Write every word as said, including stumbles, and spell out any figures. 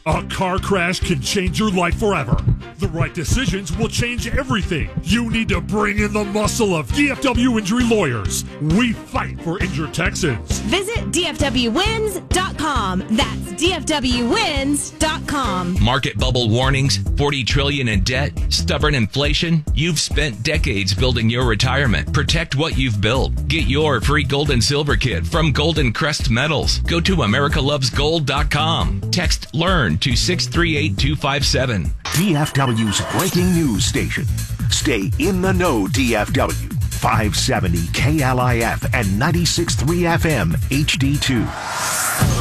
A car crash can change your life forever. The right decisions will change everything. You need to bring in the muscle of D F W Injury Lawyers. We fight for injured Texans. Visit D F W wins dot com. That's D F W wins dot com. Market bubble warnings, forty trillion dollars in debt, stubborn inflation. You've spent decades building your retirement. Protect what you've built. Get your free gold and silver kit from Golden Crest Metals. Go to America Loves Gold dot com. Text LEARN to six three eight two five seven. D F W's breaking news station. Stay in the know, D F W. five seventy K L I F and ninety-six point three F M H D two.